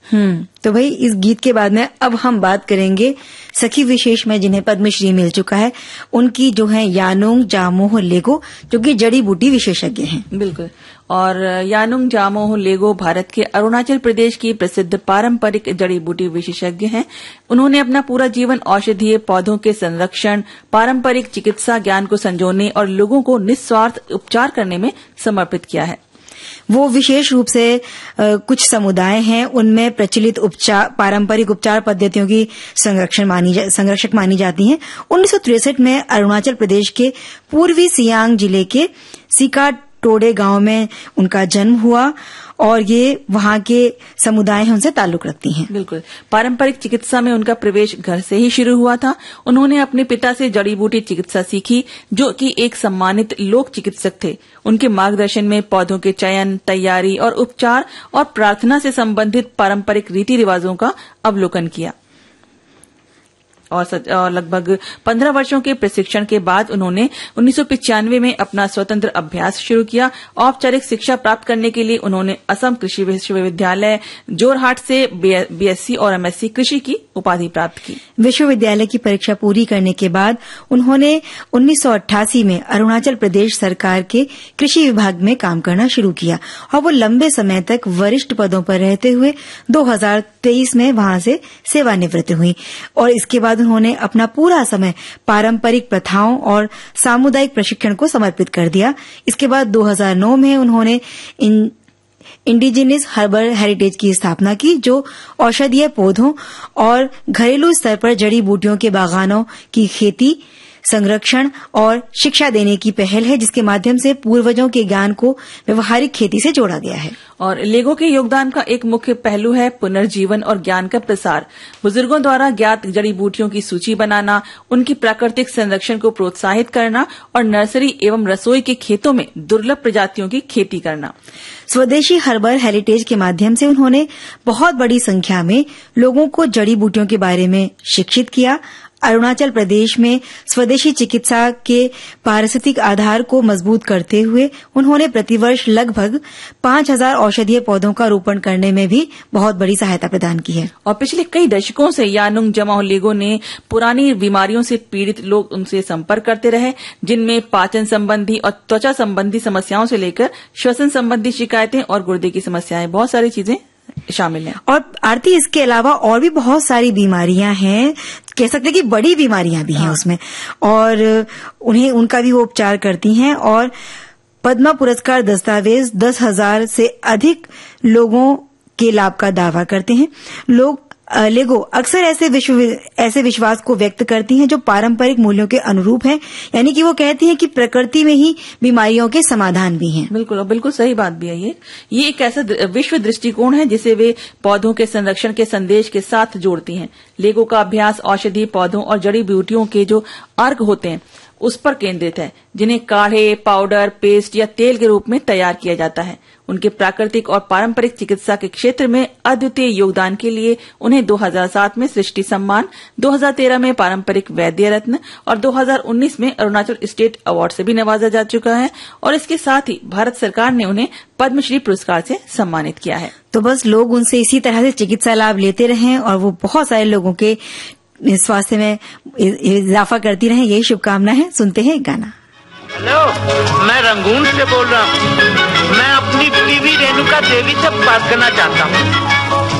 तो भाई इस गीत के बाद में अब हम बात करेंगे सखी विशेष में जिन्हें पद्मश्री मिल चुका है उनकी, जो है यानुंग जामोह लेगो, जो कि जड़ी बूटी विशेषज्ञ हैं। बिल्कुल। और यानुंग जामोह लेगो भारत के अरुणाचल प्रदेश की प्रसिद्ध पारंपरिक जड़ी बूटी विशेषज्ञ हैं। उन्होंने अपना पूरा जीवन औषधीय पौधों के संरक्षण, पारंपरिक चिकित्सा ज्ञान को संजोने और लोगों को निस्वार्थ उपचार करने में समर्पित किया है। वो विशेष रूप से कुछ समुदाय हैं, उनमें प्रचलित पारंपरिक उपचार पद्धतियों की संरक्षक मानी जाती हैं। 1963 में अरुणाचल प्रदेश के पूर्वी सियांग जिले के सिकाटोडे गांव में उनका जन्म हुआ और ये वहां के समुदाय हैं उनसे ताल्लुक रखती हैं। बिल्कुल। पारंपरिक चिकित्सा में उनका प्रवेश घर से ही शुरू हुआ था। उन्होंने अपने पिता से जड़ी बूटी चिकित्सा सीखी, जो कि एक सम्मानित लोक चिकित्सक थे। उनके मार्गदर्शन में पौधों के चयन, तैयारी और उपचार और प्रार्थना से संबंधित पारंपरिक रीति रिवाजों का अवलोकन किया। और लगभग 15 वर्षों के प्रशिक्षण के बाद उन्होंने 1995 में अपना स्वतंत्र अभ्यास शुरू किया। औपचारिक शिक्षा प्राप्त करने के लिए उन्होंने असम कृषि विश्वविद्यालय जोरहाट से बीएससी और एमएससी कृषि की उपाधि प्राप्त की। विश्वविद्यालय की परीक्षा पूरी करने के बाद उन्होंने 1988 में अरुणाचल प्रदेश सरकार के कृषि विभाग में काम करना शुरू किया और वो लंबे समय तक वरिष्ठ पदों पर रहते हुए 2023 में वहां से सेवानिवृत्त हुई और इसके बाद उन्होंने अपना पूरा समय पारंपरिक प्रथाओं और सामुदायिक प्रशिक्षण को समर्पित कर दिया। इसके बाद 2009 में उन्होंने इंडिजिनस हर्बल हेरिटेज की स्थापना की, जो औषधीय पौधों और घरेलू स्तर पर जड़ी बूटियों के बागानों की खेती, संरक्षण और शिक्षा देने की पहल है, जिसके माध्यम से पूर्वजों के ज्ञान को व्यवहारिक खेती से जोड़ा गया है। और लेगो के योगदान का एक मुख्य पहलू है पुनर्जीवन और ज्ञान का प्रसार। बुजुर्गों द्वारा ज्ञात जड़ी बूटियों की सूची बनाना, उनकी प्राकृतिक संरक्षण को प्रोत्साहित करना और नर्सरी एवं रसोई के खेतों में दुर्लभ प्रजातियों की खेती करना। स्वदेशी हर्बल हेरिटेज के माध्यम से उन्होंने बहुत बड़ी संख्या में लोगों को जड़ी बूटियों के बारे में शिक्षित किया। अरुणाचल प्रदेश में स्वदेशी चिकित्सा के पारिस्थितिक आधार को मजबूत करते हुए उन्होंने प्रतिवर्ष लगभग 5000 औषधीय पौधों का रोपण करने में भी बहुत बड़ी सहायता प्रदान की है। और पिछले कई दशकों से यानुंग जामोह लेगो ने पुरानी बीमारियों से पीड़ित लोग उनसे संपर्क करते रहे, जिनमें पाचन संबंधी और त्वचा संबंधी समस्याओं से लेकर श्वसन संबंधी शिकायतें और गुर्दे की समस्याएं, बहुत सारी चीजें शामिल हैं। और आरती, इसके अलावा और भी बहुत सारी बीमारियां हैं, कह सकते हैं कि बड़ी बीमारियां भी हैं उसमें, और उनका भी वो उपचार करती हैं। और पद्मा पुरस्कार दस्तावेज 10,000 से अधिक लोगों के लाभ का दावा करते हैं। लेगो अक्सर ऐसे विश्वास को व्यक्त करती हैं जो पारंपरिक मूल्यों के अनुरूप हैं, यानी कि वो कहती हैं कि प्रकृति में ही बीमारियों के समाधान भी हैं। बिल्कुल सही बात भी है। ये एक ऐसा विश्व दृष्टिकोण है जिसे वे पौधों के संरक्षण के संदेश के साथ जोड़ती हैं। लेगो का अभ्यास औषधीय पौधों और जड़ी बूटियों के जो अर्क होते हैं उस पर केंद्रित है, जिन्हें काढ़े, पाउडर, पेस्ट या तेल के रूप में तैयार किया जाता है। उनके प्राकृतिक और पारंपरिक चिकित्सा के क्षेत्र में अद्वितीय योगदान के लिए उन्हें 2007 में सृष्टि सम्मान, 2013 में पारंपरिक वैद्य रत्न और 2019 में अरुणाचल स्टेट अवार्ड से भी नवाजा जा चुका है। और इसके साथ ही भारत सरकार ने उन्हें पद्मश्री पुरस्कार से सम्मानित किया है। तो बस लोग उनसे इसी तरह से चिकित्सा लाभ लेते रहें और वो बहुत सारे लोगों के स्वास्थ्य में इजाफा करती रहें, यही शुभकामना है। सुनते हैं एक गाना। हेलो, मैं रंगून से बोल रहा हूँ। मैं अपनी बीवी रेणुका देवी से बात करना चाहता हूँ।